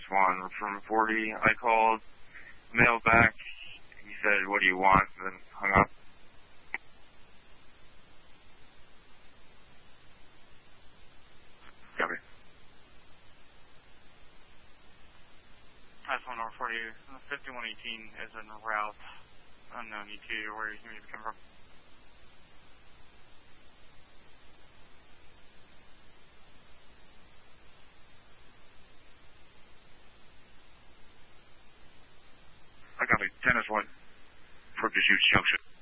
1 from 40. I called, mailed back. He said, what do you want? And then hung up. Copy. That's 1 over 40. 5118 is en route. Unknown ETA, where you need to come from. I copy. 10 is 1 for Deschutes Junction.